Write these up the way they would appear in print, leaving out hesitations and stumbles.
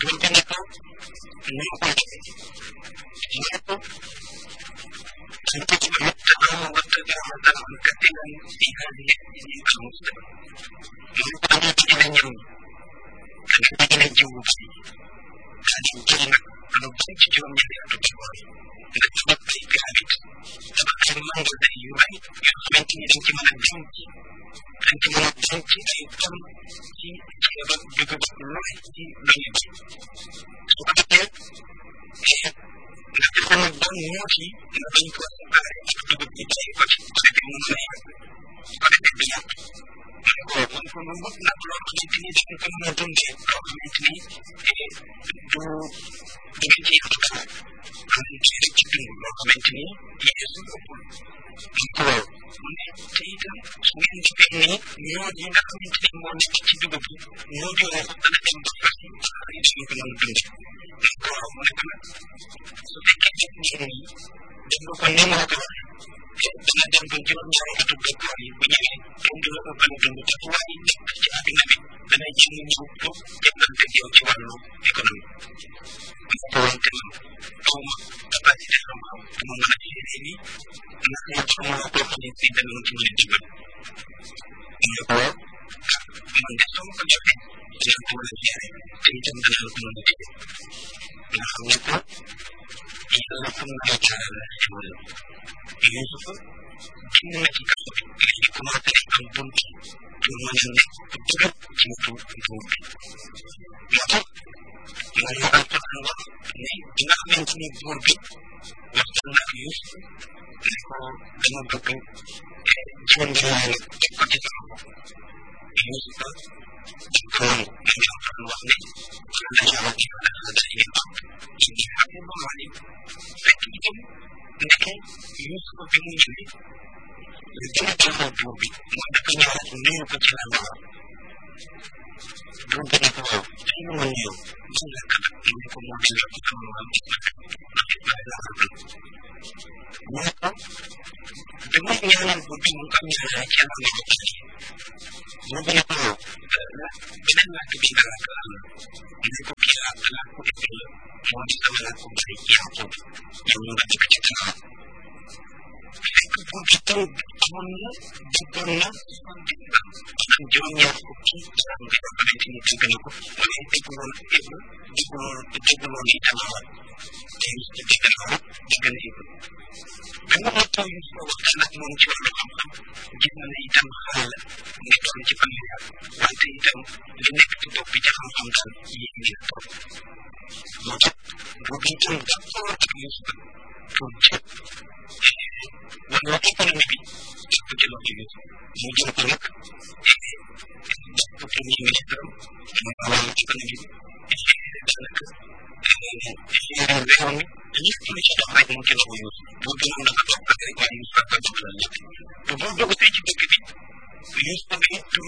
donte ne ko ñu ko ñu ko تجمع التعاون والتجارة كثيرا في هذه المسألة. يمكن أن تجد اليوم كما تجد الجواب هذه الكلمة أنا كنت اليوم يلي أتجمع لتبقى في حبيت تبقى المنظر ذا يوعي يخبنتني أنت من الدنك أنت من الدنك أي قم في جواب بقبض الله في بيت سبحانه Nanti sama bangun lagi, nanti ikut ikut kita ikut seperti mana, seperti dia. Mungkin nak keluar dari sini dan kemudian dia keluar dari sini, dengan kita, jadi kita keluar dari sini, dia semua keluar. Kita semua ini, dia tidak mungkin mau kita juga, dia juga tidak mungkin ini keluar dari sini. Kalau mereka seperti ini, dan bukan nama kan, dengan tujuannya itu berkali begini, dan juga bukan tujuan ini kerja dengan dengan jenis itu yang terjadi di ekonomi. Orang tenang, rumah apa tidak sama, mengenai ini, mengenai semua provinsi dan mengenai juga. Ini apa? Mengenai semua pejabat yang kemudian tentang dengan ekonomi. Nah, itu ialah pembelajaran jual. Ini sebab dengan kita di kumata kampung cuma yang betul betul betul. Maka mengenai apa ini dengan mengenai berbeda waktu nafis dengan betul jangan cepat kita. Ini sebab kalau mengenai peluang ini ada ini ini aku mengalami itu mereka Yusuf bin Juli itu adalah Dubi makanya ini kecilan Dubi itu ini menyu jika kata ini kemudian kita mengalami maka dengan yang Dubi bukannya jalan yang Dubi itu benar kebiasaan ini kira aku itu mau melakukan baik yang membagi kecintaan. Itu begitu awalnya dipenuhi dengan jauhnya kita kita pada ini dengan aku oleh dipenuhi dalam dengan itu. Dengan itu anak muncul dalam gimana hitam hal mereka menciptakan nanti hitam ini itu bicara tentang ini. Maka begitu dapat Yusuf projek mengenai ekonomi projek ini mungkin banyak dapat minister mengenai ekonomi ini sudah baik mungkin Yusuf mungkin mendapat apa yang dapat sebenarnya beberapa stage begini Yusuf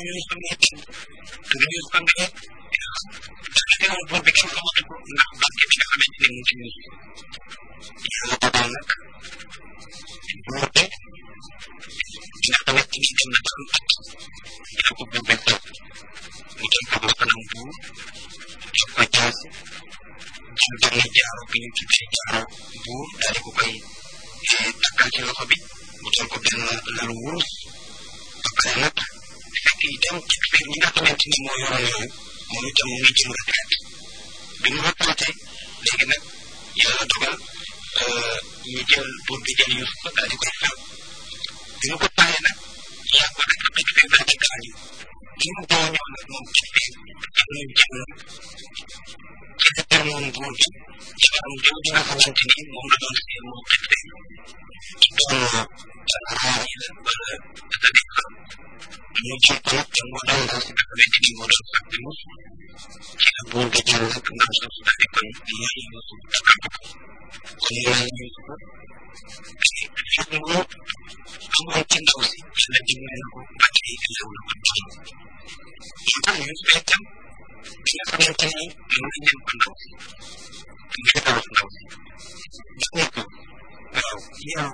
yang berbicara kamu itu nak bagi kita ini mungkin yang banyak mungkin tidak tahu ini dan yang aku berbeda mungkin kalau penampu apa jas juga jauh pilih kita jauh bu dari kupai takkan sila hobi mungkin aku dan lurus apa enak kita tidak tahu ini mau yang Mungkin mungkin berkat. Dengan apa saja, dengan ya juga mungkin berbeda Yusuf dari kita. Dengan apa nak? Ya pada kita berkali. Ini banyak mungkin kita termungkin. Jika mungkin dengan hal ini mungkin mungkin kita tadi mungkin yang modal dari jadi modal aktivis kita boleh jalan tentang sudah dikontrol itu kemudian itu semua kamu cinta sih ada di mana aku pakai itu untuk kita harus betul dia akan cari yang pandang kita harus tahu itu yang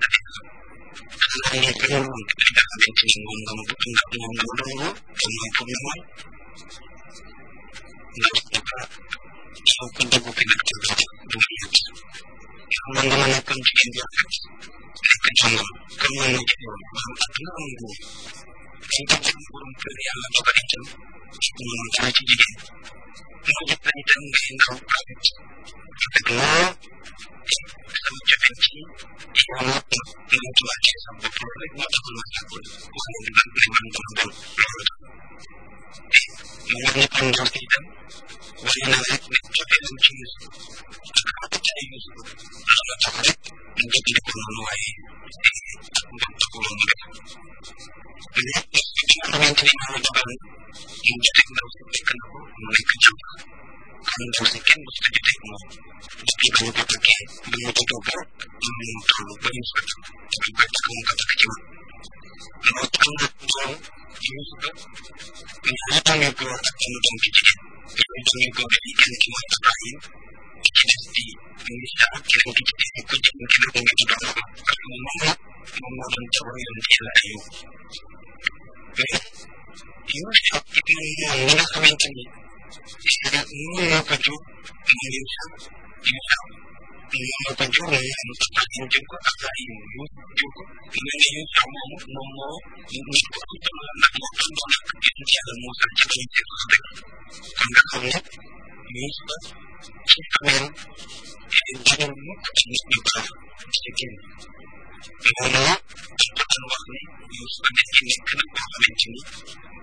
ini perlu kita menjadi ngomong dulu dengan pemahaman dan juga yow ku dugg fi nag ci biir du ma yëg yow man dama nekkoon jigéen bi rafet nekk jongam comme man ma jëf yoon maanaam àdduna am nguur dañ ko jël borom kër yàlla dogal itam mënu dara ci jigéen mu jëf la itam ngay ndaw rafet rafet lool sama jëfin ci yow nag mu tubaatee sa bopp rek moo taxoon ma sàkkul wax ne man dama doon loolu tax mu ngi ne kon ndaw si itam wane na rek ne cofeelam ci Yuusuf ak xamatay Yuusuf loolu tax rek mu jëfandikoo noonu waaye ak mbon taxuloon mu def lépp bi nga xamante ni moo dogal mu joteeg ndaw si fekk na ko mu nekk jànk kon ndaw si kenn du sa joteeg moom depuis ba ñu ko takkee ba mu jotoo ba mu toll ba ñu ko takk te bañ koy takk mu ko takk ci man moo tax nag doom Yuusuf ñaari doom yu góor ak benn doom ci jigéen ñaari doom yu góor yi kenn ki mooy Ibrahim ki ci des di Isa keneen ki ci des di ko jëm ki nag mu ngi tudd Awa parce que moom nag moom moo doon jabar yonent Yàlla Ayub mais Yuusuf ibn Nun mi nga xamante ni Nun moo ko jur moom Yuusuf Nun moo ko jur moom Ibrahim jur ko Ibrahim Yuusuf jur ko mu ne Yuusuf moomu moom moo nit ko tuddal ndax moo àndoon ak yonent Yàlla Muusa ca bañu teeku sa dëkk kon nga xam ne Yuusuf ci famille jëlul mukk ci nit ñu baax ci génn loolu dañ ko daan wax ne Yuusuf nekk na koo xamante ni